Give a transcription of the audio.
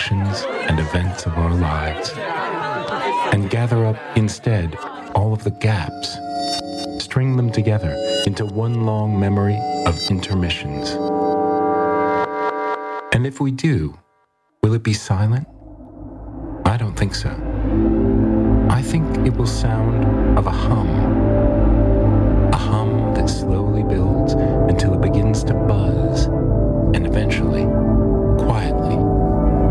actions and events of our lives, and gather up instead all of the gaps, string them together into one long memory of intermissions. And if we do, will it be silent? I don't think so. I think it will sound of a hum,